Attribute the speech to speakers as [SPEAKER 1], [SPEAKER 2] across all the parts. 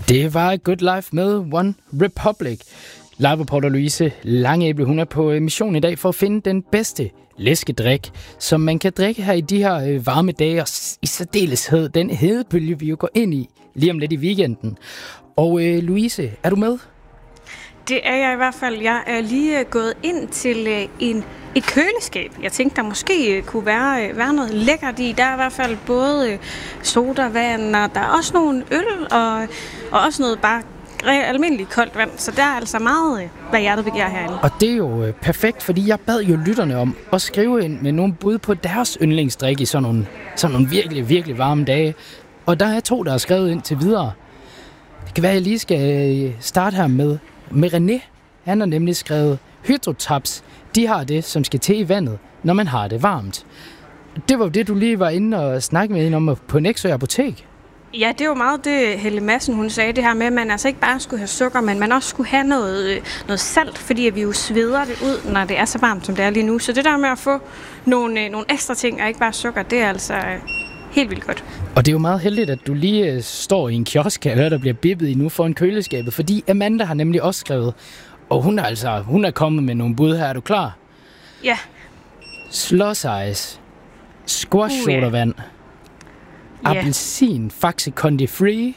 [SPEAKER 1] Det var Good Life med One Republic. Live-reporter Louise Langeæble, hun er på mission i dag for at finde den bedste læskedrik, som man kan drikke her i de her varme dage, og i særdeleshed den hedebølge, vi jo går ind i lige om lidt i weekenden. Og Louise, er du med?
[SPEAKER 2] Det er jeg i hvert fald. Jeg er lige gået ind til et køleskab. Jeg tænkte, der måske kunne være noget lækkert i. Der er i hvert fald både sodavand, og der er også nogle øl, og også noget bare almindeligt koldt vand. Så der er altså meget, hvad hjertet begærer herinde.
[SPEAKER 1] Og det er jo perfekt, fordi jeg bad jo lytterne om at skrive ind med nogle bud på deres yndlingsdrik i sådan nogle virkelig, virkelig varme dage. Og der er 2, der har skrevet ind til videre. Det kan være, at jeg lige skal starte her med René. Han har nemlig skrevet Hydrotaps. De har det, som skal til i vandet, når man har det varmt. Det var jo det, du lige var inde og snakke med hende om på Nexø Apotek.
[SPEAKER 2] Ja, det er jo meget det, Helle Madsen, hun sagde, det her med, at man altså ikke bare skulle have sukker, men man også skulle have noget salt, fordi vi jo sveder det ud, når det er så varmt, som det er lige nu. Så det der med at få nogle ekstra ting, og ikke bare sukker, det er altså helt vildt godt.
[SPEAKER 1] Og det er jo meget heldigt, at du lige står i en kiosk, kan jeg høre, der bliver bippet i nu foran køleskabet, fordi Amanda har nemlig også skrevet, og hun er kommet med nogle bud her. Er du klar?
[SPEAKER 2] Ja.
[SPEAKER 1] Slush Ice, squash sodavand, appelsin, Faxe Conde Free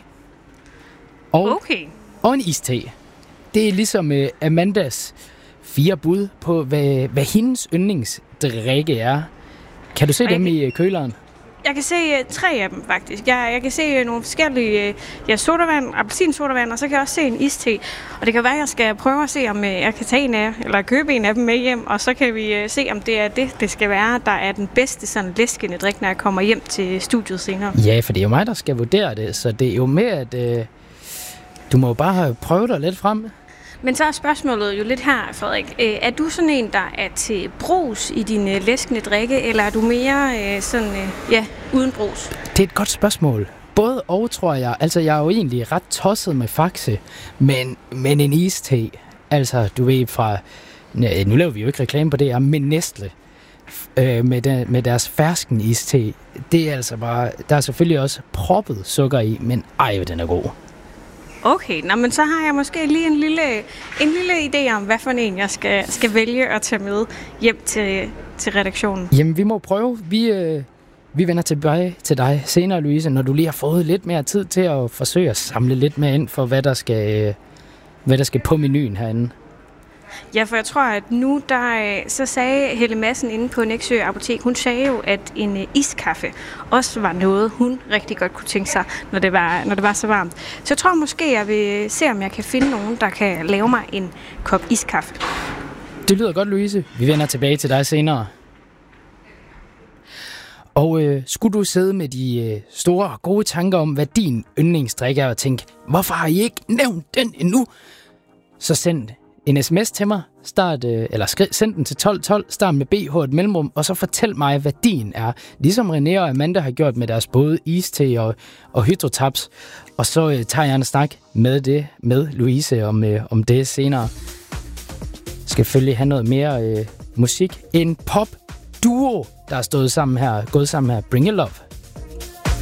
[SPEAKER 1] og en iste. Det er ligesom Amandas 4 bud på, hvad hendes yndlingsdrikke er. Kan du se dem i køleren?
[SPEAKER 2] Jeg kan se 3 af dem, faktisk. Jeg kan se nogle forskellige sodavand, appelsinsodavand, og så kan jeg også se en iste. Og det kan være, at jeg skal prøve at se, om jeg kan tage en af, eller købe en af dem med hjem, og så kan vi se, om det er det skal være, der er den bedste sådan læskende drik, når jeg kommer hjem til studiet senere. Ja, for det er jo mig, der skal vurdere det, så det er jo med, at du må bare prøve dig lidt frem. Men så er spørgsmålet jo lidt her, Frederik. Er du sådan en, der er til brus i dine læskende drikke, eller er du mere uden brus?
[SPEAKER 1] Det er et godt spørgsmål. Både og, tror jeg. Altså, jeg er jo egentlig ret tosset med Faxe, men en iste. Altså, du ved fra... Nu laver vi jo ikke reklame på det, men Nestle med deres fersken iste. Det er altså bare... Der er selvfølgelig også proppet sukker i, men den er god.
[SPEAKER 2] Okay, men så har jeg måske lige en lille idé om, hvad for en jeg skal vælge at tage med hjem til redaktionen.
[SPEAKER 1] Jamen, vi må prøve. Vi vender tilbage til dig senere, Louise, når du lige har fået lidt mere tid til at forsøge at samle lidt mere ind for, hvad der skal på menuen herinde.
[SPEAKER 2] Ja, for jeg tror, at nu så sagde Helle Madsen inde på Nexø Apotek, hun sagde jo, at en iskaffe også var noget, hun rigtig godt kunne tænke sig, når det var så varmt. Så jeg tror måske, jeg vil se, om jeg kan finde nogen, der kan lave mig en kop iskaffe.
[SPEAKER 1] Det lyder godt, Louise. Vi vender tilbage til dig senere. Og skulle du sidde med de store gode tanker om, hvad din yndlingsdrik er, og tænke, hvorfor har I ikke nævnt den endnu? Så send en sms til mig, send den til 1212, start med BH et mellemrum, og så fortæl mig, hvad din er. Ligesom René og Amanda har gjort med deres både iste og hydrotaps. Og så tager jeg en snak med Louise om det senere. Skal selvfølgelig have noget mere musik. En pop-duo, der er gået sammen her. Bring It Love.